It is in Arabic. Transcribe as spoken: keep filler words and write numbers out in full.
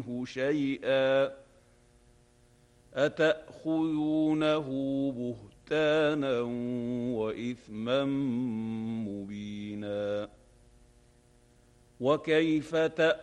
منه شيئا أتأخذونه بهتانا وإثما مبينا وكيف تأخذونه